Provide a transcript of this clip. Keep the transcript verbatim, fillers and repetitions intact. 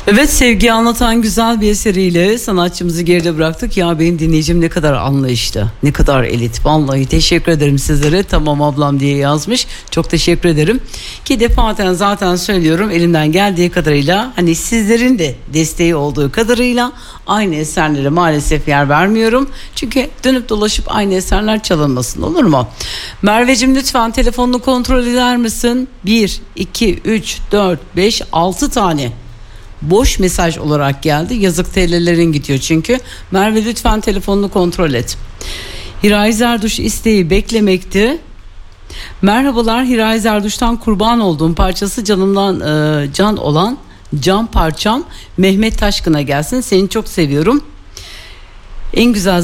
Evet, sevgiyi anlatan güzel bir eseriyle sanatçımızı geride bıraktık. Ya benim dinleyicim ne kadar anlayışlı, ne kadar elit. Vallahi teşekkür ederim sizlere. Tamam ablam diye yazmış. Çok teşekkür ederim. Ki defaten zaten söylüyorum, elimden geldiği kadarıyla, hani sizlerin de desteği olduğu kadarıyla aynı eserlere maalesef yer vermiyorum. Çünkü dönüp dolaşıp aynı eserler çalınmasın, olur mu? Merveciğim, lütfen telefonunu kontrol eder misin? bir, iki, üç, dört, beş, altı tane boş mesaj olarak geldi. Yazık, T L'lerin gidiyor çünkü. Merve, lütfen telefonunu kontrol et. Hiray Zerduş isteği beklemekti. Merhabalar, Hiray Zerduş'tan kurban olduğum parçası canımdan e, can olan can parçam Mehmet Taşkın'a gelsin. Seni çok seviyorum. En güzel